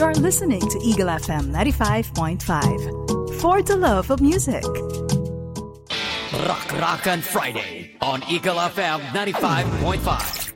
You're listening to Eagle FM 95.5. For the love of music. Rock and Friday on Eagle FM 95.5.